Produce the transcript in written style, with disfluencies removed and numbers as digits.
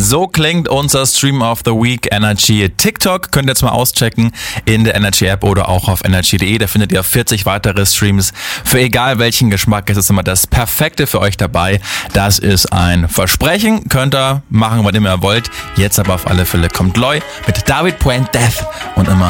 So klingt unser Stream of the Week Energy. TikTok könnt ihr jetzt mal auschecken in der Energy App oder auch auf energy.de. Da findet ihr 40 weitere Streams für egal welchen Geschmack. Es ist immer das Perfekte für euch dabei. Das ist ein Versprechen. Könnt ihr machen, wann immer ihr wollt. Jetzt aber auf alle Fälle kommt Loy mit David Puente und immer